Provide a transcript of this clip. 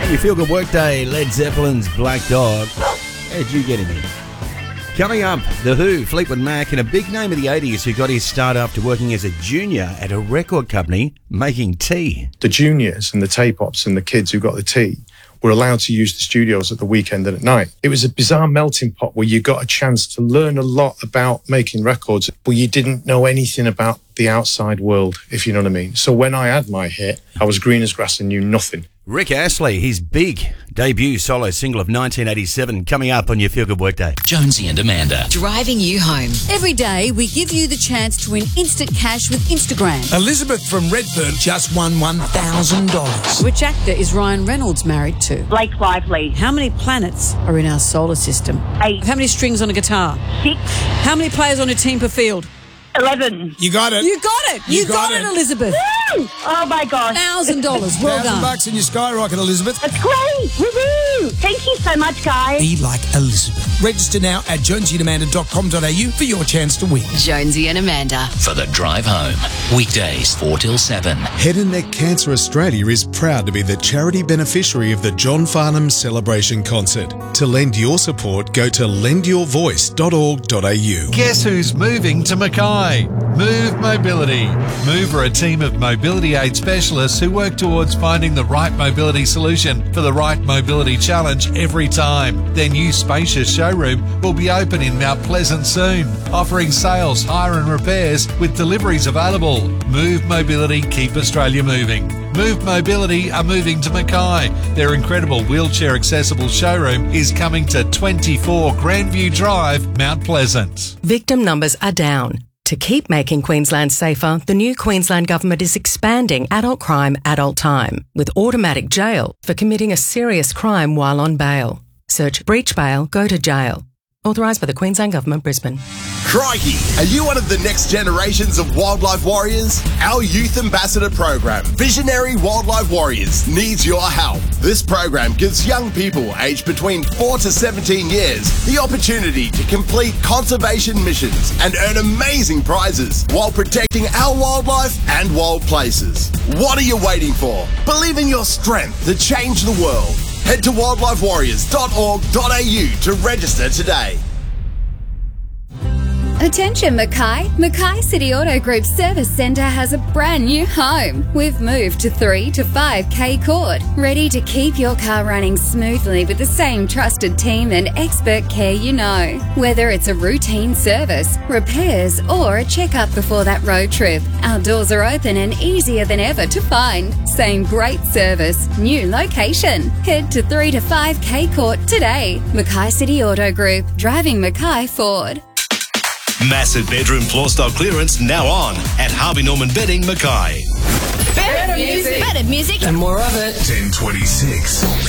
Your Feel Good Workday, Led Zeppelin's Black Dog. How'd you get in here? Coming up, The Who, Fleetwood Mac, and a big name of the 80s who got his start after working as a junior at a record company making tea. The juniors and the tape-ops and the kids who got the tea were allowed to use the studios at the weekend and at night. It was a bizarre melting pot where you got a chance to learn a lot about making records, but you didn't know anything about the outside world, if you know what I mean. So when I had my hit, I was green as grass and knew nothing. Rick Astley, his big debut solo single of 1987, coming up on Your Feel Good Workday. Jonesy and Amanda. Driving you home. Every day, we give you the chance to win instant cash with Instagram. Elizabeth from Redfern just won $1,000. Which actor is Ryan Reynolds married to? Blake Lively. How many planets are in our solar system? 8. How many strings on a guitar? 6. How many players on a team per field? 11. You got it. You got it. You got it, Elizabeth. Woo! Oh my gosh. $1,000. Well done. $1,000 in your skyrocket, Elizabeth. That's great. Woohoo! Thank you so much, guys. Be like Elizabeth. Register now at jonesyandamanda.com.au for your chance to win. Jonesy and Amanda. For the drive home. Weekdays 4 till 7. Head and Neck Cancer Australia is proud to be the charity beneficiary of the John Farnham Celebration Concert. To lend your support, go to lendyourvoice.org.au. Guess who's moving to Mackay? Move Mobility. Move are a team of mobility aid specialists who work towards finding the right mobility solution for the right mobility challenge every time. Their new spacious showroom will be open in Mount Pleasant soon, offering sales, hire and repairs with deliveries available. Move Mobility, keep Australia moving. Move Mobility are moving to Mackay. Their incredible wheelchair accessible showroom is coming to 24 Grandview Drive, Mount Pleasant. Victim numbers are down. To keep making Queensland safer, the new Queensland Government is expanding adult crime, adult time, with automatic jail for committing a serious crime while on bail. Search breach bail, go to jail. Authorised by the Queensland Government, Brisbane. Crikey! Are you one of the next generations of wildlife warriors? Our Youth Ambassador program, Visionary Wildlife Warriors, needs your help. This program gives young people aged between 4 to 17 years the opportunity to complete conservation missions and earn amazing prizes while protecting our wildlife and wild places. What are you waiting for? Believe in your strength to change the world. Head to wildlifewarriors.org.au to register today. Attention Mackay! Mackay City Auto Group Service Centre has a brand new home. We've moved to 3 to 5K Court, ready to keep your car running smoothly with the same trusted team and expert care you know. Whether it's a routine service, repairs or a checkup before that road trip, our doors are open and easier than ever to find. Same great service, new location. Head to 3 to 5K Court today. Mackay City Auto Group, driving Mackay forward. Massive bedroom floor stock clearance now on at Harvey Norman Bedding, Mackay. Better music. And more of it. 1026.